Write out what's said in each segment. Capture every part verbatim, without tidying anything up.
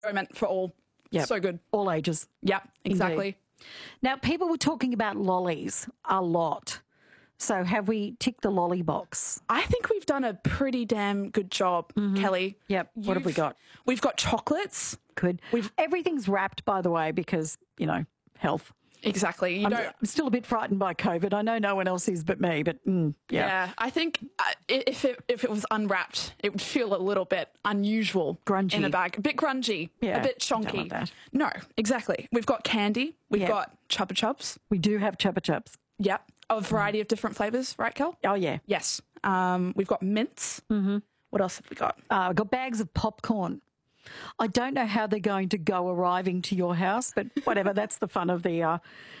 They're meant for all. Yep. So good. All ages. Yep, exactly. Indeed. Now, people were talking about lollies a lot. So have we ticked the lolly box? I think we've done a pretty damn good job, mm-hmm. Kelly. Yep. What have we got? We've got chocolates. Good. We've Everything's wrapped, by the way, because, you know, health. Exactly. You I'm, don't... I'm still a bit frightened by COVID. I know no one else is but me, but mm, yeah. Yeah, I think uh, if it if it was unwrapped, it would feel a little bit unusual. Grungy. In a bag. A bit grungy. Yeah, a bit chonky. don't want that. No, exactly. We've got candy. We've Yep. got Chupa Chups. We do have Chupa Chups. Yep. A variety of different flavours, right, Kel? Oh, yeah. Yes. Um, we've got mints. Mm-hmm. What else have we got? Uh, we've got bags of popcorn. I don't know how they're going to go arriving to your house, but whatever, that's the fun of the... Uh,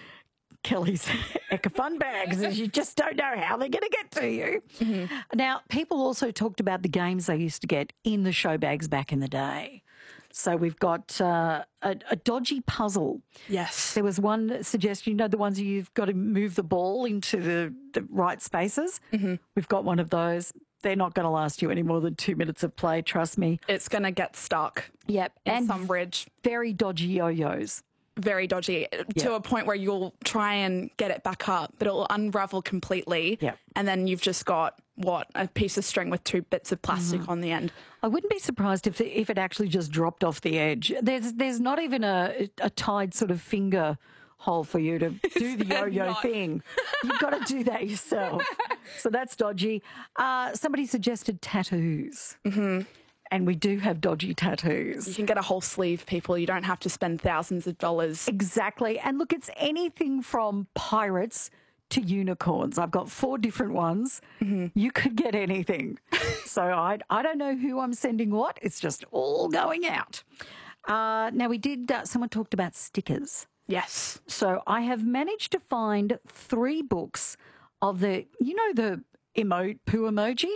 Kelly's Ecka Fun bags is you just don't know how they're going to get to you. Mm-hmm. Now, people also talked about the games they used to get in the show bags back in the day. So we've got uh, a, a dodgy puzzle. Yes. There was one suggestion, you know, the ones you've got to move the ball into the, the right spaces. Mm-hmm. We've got one of those. They're not going to last you any more than two minutes of play, trust me. It's going to get stuck. Yep. In and some bridge. Very dodgy yo-yos. Very dodgy Yep. to a point where you'll try and get it back up, but it'll unravel completely. Yep. And then you've just got, what, a piece of string with two bits of plastic Mm-hmm. on the end. I wouldn't be surprised if if it actually just dropped off the edge. There's there's not even a, a tied sort of finger hole for you to do the yo-yo not? thing. You've got to do that yourself. So that's dodgy. Uh, somebody suggested tattoos. Mm-hmm. And we do have dodgy tattoos. You can get a whole sleeve, people. You don't have to spend thousands of dollars. Exactly. And look, it's anything from pirates to unicorns. I've got four different ones. Mm-hmm. You could get anything. So I, I don't know who I'm sending what. It's just all going out. Uh, now, we did, uh, someone talked about stickers. Yes. So I have managed to find three books of the, you know, the emo poo emoji?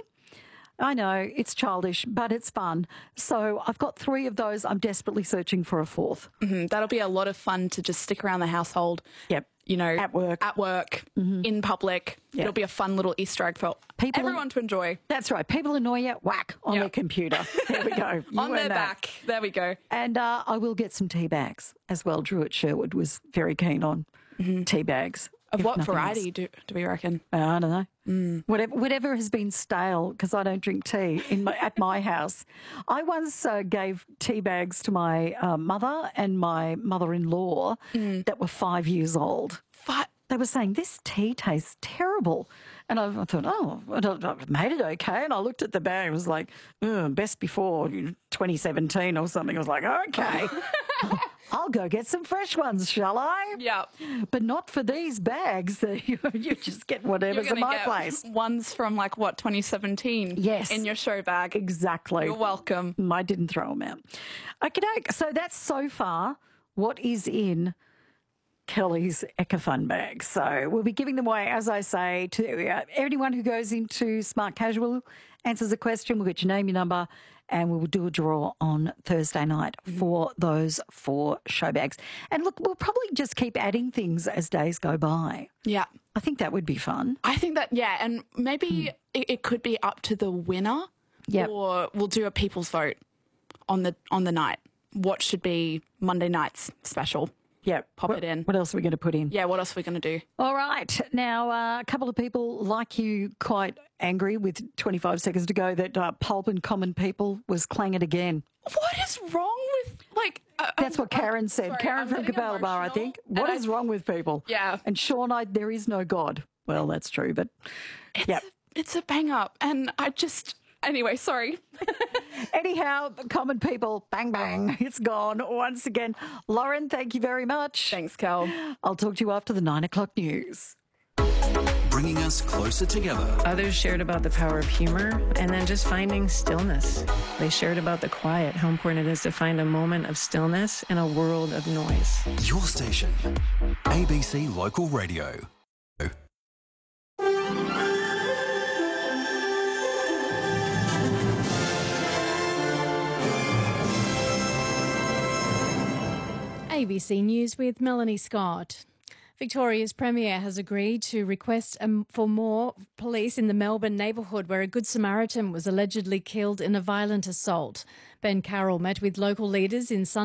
I know, it's childish, but it's fun. So I've got three of those. I'm desperately searching for a fourth. Mm-hmm. That'll be a lot of fun to just stick around the household. Yep. You know, At work. At work, mm-hmm. in public. Yep. It'll be a fun little Easter egg for People everyone to enjoy. That's right. People annoy you, whack, on Yep. their computer. There we go. You On their and that. back. There we go. And uh, I will get some tea bags as well. Drew at Sherwood was very keen on mm-hmm. tea bags. Of if what nothing variety else. do, do we reckon? Uh, I don't know. Mm. Whatever, whatever has been stale, because I don't drink tea in my, at my house. I once uh, gave tea bags to my uh, mother and my mother-in-law mm. that were five years old. Five. They were saying, this tea tastes terrible. And I, I thought, oh, I made it okay. And I looked at the bag and was like, oh, best before twenty seventeen or something. I was like, okay, I'll go get some fresh ones, shall I? Yeah. But not for these bags. You, you just get whatever's in my get place. Ones from like, what, twenty seventeen? Yes. In your show bag. Exactly. You're welcome. I didn't throw them out. Okay, so that's so far what is in Kelly's Ecka Fun bag. So we'll be giving them away, as I say, to uh, anyone who goes into Smart Casual, answers a question. We'll get your name, your number, and we will do a draw on Thursday night for those four show bags. And look, we'll probably just keep adding things as days go by. Yeah. I think that would be fun. I think that, yeah, and maybe mm. it, it could be up to the winner. Yep. Or we'll do a people's vote on the on the night. What should be Monday night's special? Yeah, pop what, it in. What else are we going to put in? Yeah, what else are we going to do? All right. Now, uh, a couple of people like you quite angry with twenty-five seconds to go that uh, Pulp and Common People was Clang It Again. What is wrong with, like... Uh, That's what Karen uh, said. sorry, Karen I'm from getting Capella Bar, I think. What is I, wrong with people? Yeah. And Sean, I, there is no God. Well, that's true, but... It's, yep. a, it's a bang-up, and I just... Anyway, sorry. Anyhow, Common People, bang, bang, it's gone once again. Lauren, thank you very much. Thanks, Cal. I'll talk to you after the nine o'clock news. Bringing us closer together. Others shared about the power of humor and then just finding stillness. They shared about the quiet, how important it is to find a moment of stillness in a world of noise. Your station, A B C Local Radio. A B C News with Melanie Scott. Victoria's Premier has agreed to request um, for more police in the Melbourne neighbourhood where a Good Samaritan was allegedly killed in a violent assault. Ben Carroll met with local leaders in Sun.